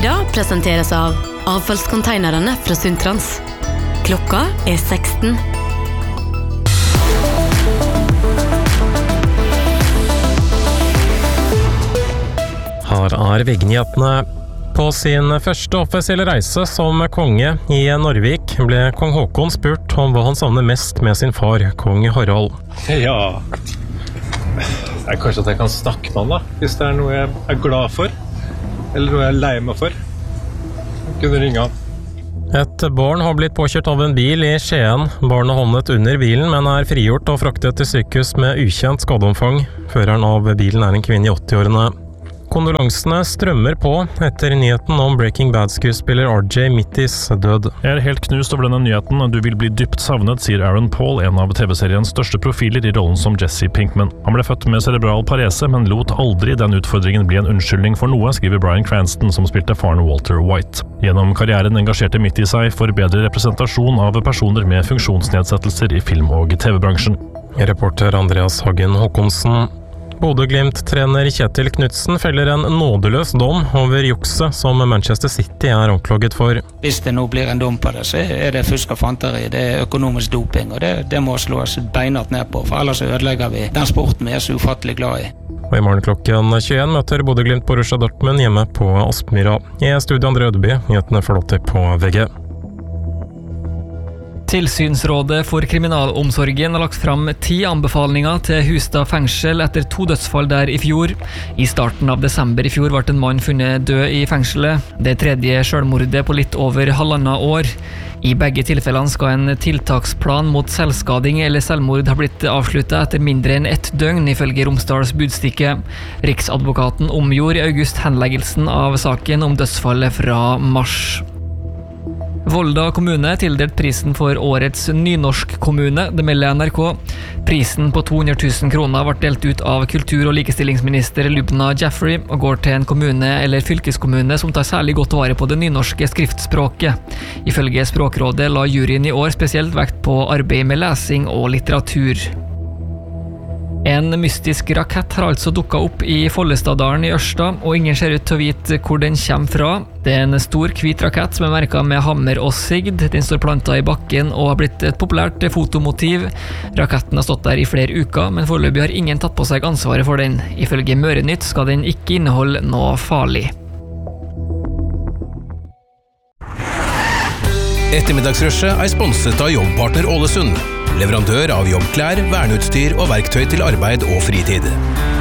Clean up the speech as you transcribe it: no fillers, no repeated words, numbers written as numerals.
Sida presenteres av avfallskonteinerne fra Sundtrans. Klokka 16. Her VG-nyhetene. På sin første offisielle reise som konge i Norvik ble kong Håkon spurt om hva han savner mest med sin far, kong Harald. Ja, kanskje at jeg kan snakke med han da, hvis det noe jeg er glad for, eller noe jeg er lei meg for. Jeg kunne ringe han. Et barn har blitt påkjørt av en bil i Skien. Barnet havnet under bilen, men er frigjort og fraktet til sykehus med ukjent skadeomfang. Føreren av bilen er en kvinne i 80-årene. Kondolansene strømmer på etter nyheten om Breaking Bad-skuespiller RJ Mittis død. Jeg er helt knust over denne nyheten. Du vil bli dypt savnet, sier Aaron Paul, en av TV-seriens største profiler i rollen som Jesse Pinkman. Han ble født med cerebral parese, men lot aldri den utfordringen bli en unnskyldning for noe, skriver Bryan Cranston, som spilte faren Walter White. Gjennom karrieren engasjerte Mitty seg for bedre representasjon av personer med funksjonsnedsettelser i film- og TV-bransjen. Reporter Andreas Hagen Håkonsen. Bodø-Glimt-trener Kjetil Knudsen feller en nådeløs dom over jukset som Manchester City er anklaget for. Hvis det nå blir en dom på det, så er det fusk og fanteri, det er økonomisk doping, og det må slås beinhardt ned på, for ellers ødelegger vi den sporten vi er så ufattelig glad i. Og i morgen klokken 21 møter Bodø-Glimt Borussia Dortmund hjemme på Aspmyra. I studio André Ødeby, nyhetene flåter på VG. Tilsynsrådet for kriminalomsorgen har lagt fram 10 anbefalinger til Hustad fengsel etter 2 dødsfall der i fjor. I starten av desember i fjor ble en mann funnet død i fengselet. Det tredje selvmordet på litt over 1,5 år. I begge tilfellene skal en tiltaksplan mot selvskading eller selvmord ha blitt avsluttet etter mindre enn 1 døgn, ifølge Romsdals Budstikke. Riksadvokaten omgjorde i august henleggelsen av saken om dødsfallet fra mars. Volda kommune tildelt prisen for årets nynorsk kommune, det melder NRK. Prisen på 200 000 kroner ble delt ut av kultur- og likestillingsminister Lubna Jaffery og går til en kommune eller fylkeskommune som tar særlig godt vare på det nynorske skriftspråket. Ifølge Språkrådet la juryen i år spesielt vekt på arbeid med lesing og litteratur. En mystisk rakett har altså dukket opp i Follestadalen i Ørsta, og ingen ser ut til å vite hvor den kommer fra. Det er en stor hvit rakett som er merket med hammer og sigd. Den står plantet i bakken og har blitt et populært fotomotiv. Raketten har stått der i flere uker, men foreløpig har ingen tatt på seg ansvaret for den. Ifølge Mørenytt skal den ikke inneholde noe farlig. Ettermiddagsrushet er sponset av Jobbpartner Ålesund. Leverandør av jobbklær, verneutstyr og verktøy til arbeid og fritid.